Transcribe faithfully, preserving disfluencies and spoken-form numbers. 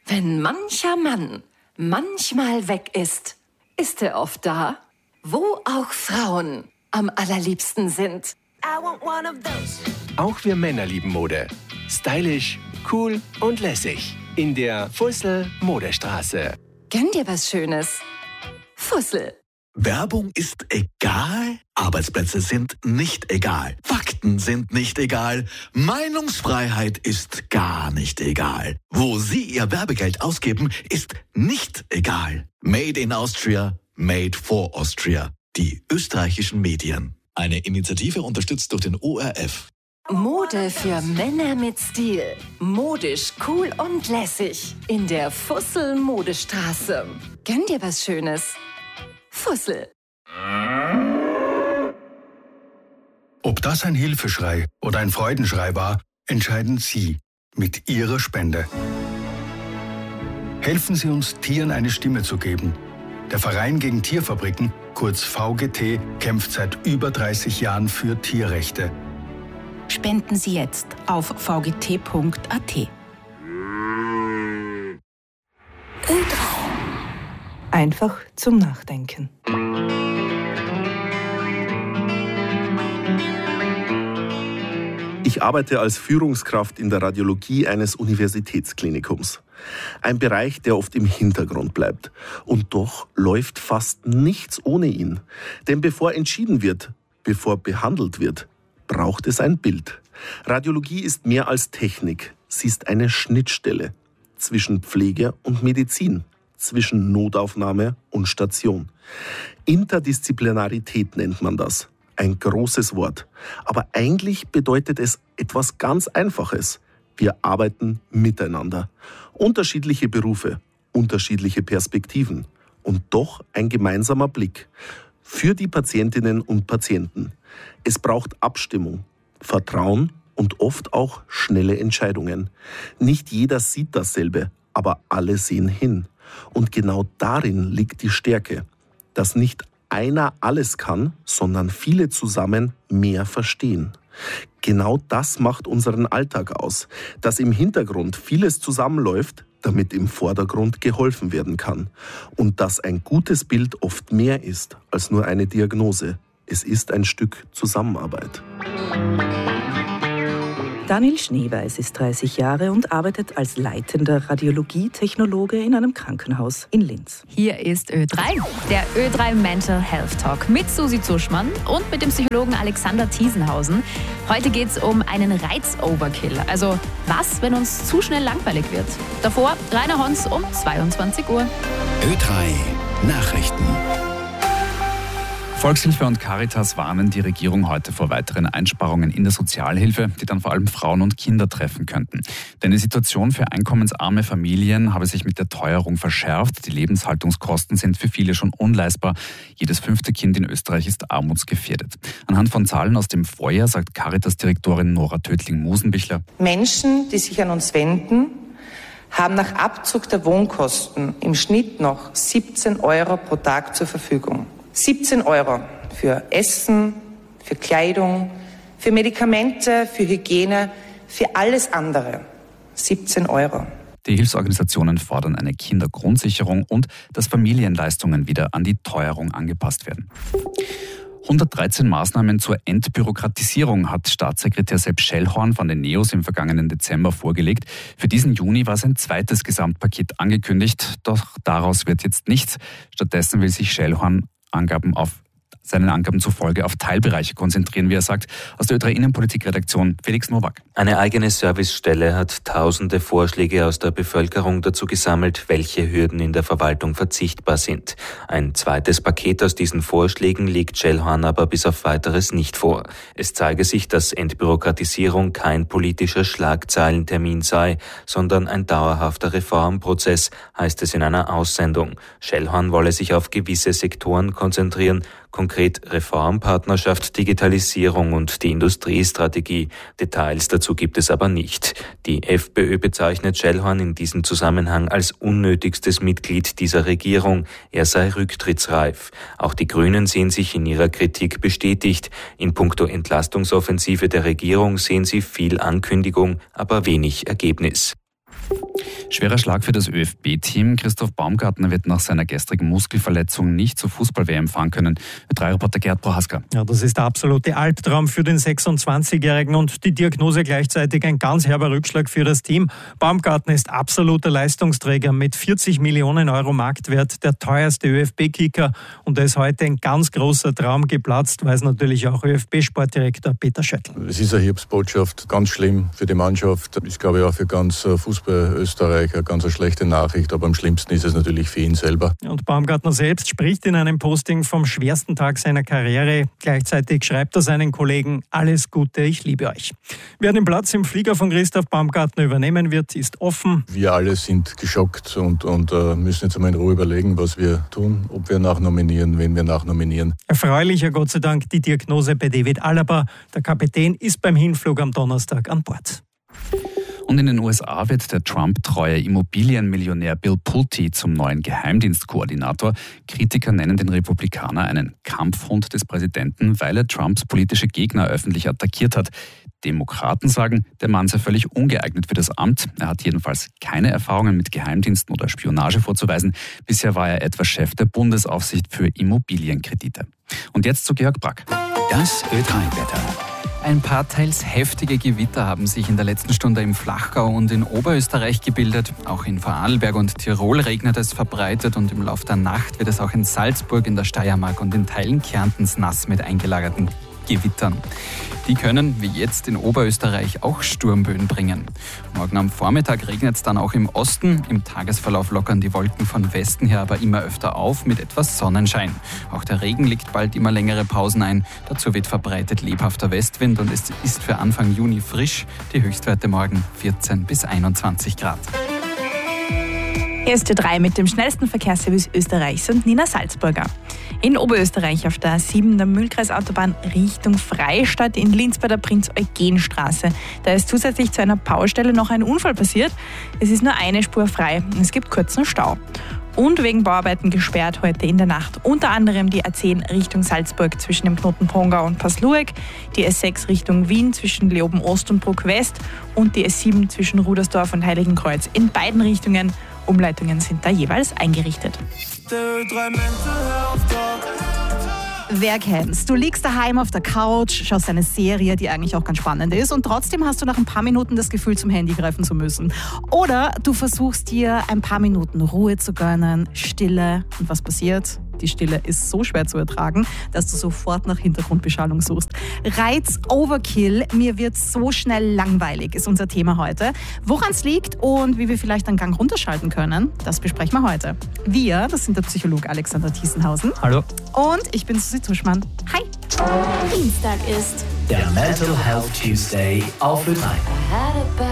Wenn mancher Mann manchmal weg ist, ist er oft da, wo auch Frauen am allerliebsten sind. Auch wir Männer lieben Mode. Stylisch, cool und lässig. In der Fussel Modestraße. Gönn dir was Schönes. Fussel. Werbung ist egal, Arbeitsplätze sind nicht egal, Fakten sind nicht egal, Meinungsfreiheit ist gar nicht egal. Wo Sie Ihr Werbegeld ausgeben, ist nicht egal. Made in Austria, made for Austria. Die österreichischen Medien. Eine Initiative unterstützt durch den O R F. Mode für Männer mit Stil. Modisch, cool und lässig. In der Fussel Modestraße. Gönn dir was Schönes. Fussel. Ob das ein Hilfeschrei oder ein Freudenschrei war, entscheiden Sie mit Ihrer Spende. Helfen Sie uns, Tieren eine Stimme zu geben. Der Verein gegen Tierfabriken, kurz V G T, kämpft seit über dreißig Jahren für Tierrechte. Spenden Sie jetzt auf v g t punkt a t. Ö drei. Einfach zum Nachdenken. Ich arbeite als Führungskraft in der Radiologie eines Universitätsklinikums. Ein Bereich, der oft im Hintergrund bleibt. Und doch läuft fast nichts ohne ihn. Denn bevor entschieden wird, bevor behandelt wird, braucht es ein Bild. Radiologie ist mehr als Technik. Sie ist eine Schnittstelle zwischen Pflege und Medizin, zwischen Notaufnahme und Station. Interdisziplinarität nennt man das. Ein großes Wort. Aber eigentlich bedeutet es etwas ganz Einfaches. Wir arbeiten miteinander. Unterschiedliche Berufe, unterschiedliche Perspektiven und doch ein gemeinsamer Blick. Für die Patientinnen und Patienten. Es braucht Abstimmung, Vertrauen und oft auch schnelle Entscheidungen. Nicht jeder sieht dasselbe, aber alle sehen hin. Und genau darin liegt die Stärke, dass nicht einer alles kann, sondern viele zusammen mehr verstehen. Genau das macht unseren Alltag aus, dass im Hintergrund vieles zusammenläuft, damit im Vordergrund geholfen werden kann. Und dass ein gutes Bild oft mehr ist als nur eine Diagnose. Es ist ein Stück Zusammenarbeit. Daniel Schneeweis ist dreißig Jahre und arbeitet als leitender Radiologietechnologe in einem Krankenhaus in Linz. Hier ist Ö drei, der Ö drei Mental Health Talk mit Susi Zuschmann und mit dem Psychologen Alexander Thiesenhausen. Heute geht es um einen Reiz-Overkill. Also was, wenn uns zu schnell langweilig wird? Davor Rainer Hons um zweiundzwanzig Uhr. Ö drei Nachrichten. Volkshilfe und Caritas warnen die Regierung heute vor weiteren Einsparungen in der Sozialhilfe, die dann vor allem Frauen und Kinder treffen könnten. Denn die Situation für einkommensarme Familien habe sich mit der Teuerung verschärft. Die Lebenshaltungskosten sind für viele schon unleistbar. Jedes fünfte Kind in Österreich ist armutsgefährdet. Anhand von Zahlen aus dem Vorjahr sagt Caritas-Direktorin Nora Tötling-Musenbichler: Menschen, die sich an uns wenden, haben nach Abzug der Wohnkosten im Schnitt noch siebzehn Euro pro Tag zur Verfügung. siebzehn Euro für Essen, für Kleidung, für Medikamente, für Hygiene, für alles andere. siebzehn Euro. Die Hilfsorganisationen fordern eine Kindergrundsicherung und dass Familienleistungen wieder an die Teuerung angepasst werden. hundertdreizehn Maßnahmen zur Entbürokratisierung hat Staatssekretär Sepp Schellhorn von den Neos im vergangenen Dezember vorgelegt. Für diesen Juni war sein zweites Gesamtpaket angekündigt, doch daraus wird jetzt nichts. Stattdessen will sich Schellhorn Angaben auf, seinen Angaben zufolge auf Teilbereiche konzentrieren, wie er sagt. Aus der Ö drei Innenpolitik-Redaktion Felix Nowak. Eine eigene Servicestelle hat tausende Vorschläge aus der Bevölkerung dazu gesammelt, welche Hürden in der Verwaltung verzichtbar sind. Ein zweites Paket aus diesen Vorschlägen legt Schellhorn aber bis auf Weiteres nicht vor. Es zeige sich, dass Entbürokratisierung kein politischer Schlagzeilentermin sei, sondern ein dauerhafter Reformprozess, heißt es in einer Aussendung. Schellhorn wolle sich auf gewisse Sektoren konzentrieren, konkret Reformpartnerschaft, Digitalisierung und die Industriestrategie. Details dazu gibt es aber nicht. Die FPÖ bezeichnet Schellhorn in diesem Zusammenhang als unnötigstes Mitglied dieser Regierung. Er sei rücktrittsreif. Auch die Grünen sehen sich in ihrer Kritik bestätigt. In puncto Entlastungsoffensive der Regierung sehen sie viel Ankündigung, aber wenig Ergebnis. Schwerer Schlag für das Ö F B-Team. Christoph Baumgartner wird nach seiner gestrigen Muskelverletzung nicht zur Fußball-W M fahren können. drei Reporter Gerd Prohaska. Ja, das ist der absolute Albtraum für den sechsundzwanzigjährigen und die Diagnose gleichzeitig ein ganz herber Rückschlag für das Team. Baumgartner ist absoluter Leistungsträger mit vierzig Millionen Euro Marktwert, der teuerste Ö F B-Kicker, und da ist heute ein ganz großer Traum geplatzt, weiß natürlich auch Ö F B-Sportdirektor Peter Schöttl. Es ist eine Hilfsbotschaft, ganz schlimm für die Mannschaft. Ist, glaube ich, auch für ganz Fußball Österreich eine ganz schlechte Nachricht, aber am schlimmsten ist es natürlich für ihn selber. Und Baumgartner selbst spricht in einem Posting vom schwersten Tag seiner Karriere. Gleichzeitig schreibt er seinen Kollegen: Alles Gute, ich liebe euch. Wer den Platz im Flieger von Christoph Baumgartner übernehmen wird, ist offen. Wir alle sind geschockt und, und uh, müssen jetzt einmal in Ruhe überlegen, was wir tun, ob wir nachnominieren, wen wir nachnominieren. Erfreulicher Gott sei Dank die Diagnose bei David Alaba. Der Kapitän ist beim Hinflug am Donnerstag an Bord. Und in den U S A wird der Trump-treue Immobilienmillionär Bill Pulte zum neuen Geheimdienstkoordinator. Kritiker nennen den Republikaner einen Kampfhund des Präsidenten, weil er Trumps politische Gegner öffentlich attackiert hat. Demokraten sagen, der Mann sei völlig ungeeignet für das Amt. Er hat jedenfalls keine Erfahrungen mit Geheimdiensten oder Spionage vorzuweisen. Bisher war er etwa Chef der Bundesaufsicht für Immobilienkredite. Und jetzt zu Georg Brack. Das Ö drei Wetter. Ein paar teils heftige Gewitter haben sich in der letzten Stunde im Flachgau und in Oberösterreich gebildet. Auch in Vorarlberg und Tirol regnet es verbreitet und im Laufe der Nacht wird es auch in Salzburg, in der Steiermark und in Teilen Kärntens nass mit eingelagerten Gewittern. Die können, wie jetzt in Oberösterreich, auch Sturmböen bringen. Morgen am Vormittag regnet es dann auch im Osten. Im Tagesverlauf lockern die Wolken von Westen her aber immer öfter auf mit etwas Sonnenschein. Auch der Regen legt bald immer längere Pausen ein. Dazu weht verbreitet lebhafter Westwind und es ist für Anfang Juni frisch. Die Höchstwerte morgen vierzehn bis einundzwanzig Grad. S T drei mit dem schnellsten Verkehrsservice Österreichs und Nina Salzburger. In Oberösterreich auf der A sieben der Mühlkreisautobahn Richtung Freistadt in Linz bei der Prinz-Eugen-Straße. Da ist zusätzlich zu einer Baustelle noch ein Unfall passiert. Es ist nur eine Spur frei und es gibt kurzen Stau. Und wegen Bauarbeiten gesperrt heute in der Nacht unter anderem die A zehn Richtung Salzburg zwischen dem Knoten Pongau und Paslueck, die S sechs Richtung Wien zwischen Leoben Ost und Bruck West und die S sieben zwischen Rudersdorf und Heiligenkreuz in beiden Richtungen. Umleitungen sind da jeweils eingerichtet. Wer kennt's? Du liegst daheim auf der Couch, schaust eine Serie, die eigentlich auch ganz spannend ist, und trotzdem hast du nach ein paar Minuten das Gefühl, zum Handy greifen zu müssen. Oder du versuchst dir ein paar Minuten Ruhe zu gönnen, Stille, und was passiert? Die Stille ist so schwer zu ertragen, dass du sofort nach Hintergrundbeschallung suchst. Reiz Overkill, mir wird so schnell langweilig, ist unser Thema heute. Woran es liegt und wie wir vielleicht einen Gang runterschalten können, das besprechen wir heute. Wir, das sind der Psychologe Alexander Thiesenhausen. Hallo. Und ich bin Susi Tuschmann. Hi. Dienstag ist der Mental Health Tuesday auf Ö drei.